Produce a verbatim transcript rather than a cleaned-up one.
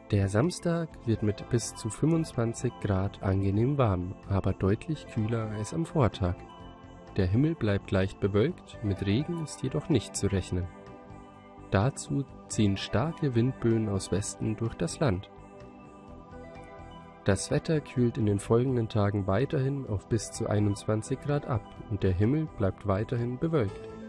Der Samstag wird mit bis zu fünfundzwanzig Grad angenehm warm, aber deutlich kühler als am Vortag. Der Himmel bleibt leicht bewölkt, mit Regen ist jedoch nicht zu rechnen. Dazu ziehen starke Windböen aus Westen durch das Land. Das Wetter kühlt in den folgenden Tagen weiterhin auf bis zu einundzwanzig Grad ab und der Himmel bleibt weiterhin bewölkt.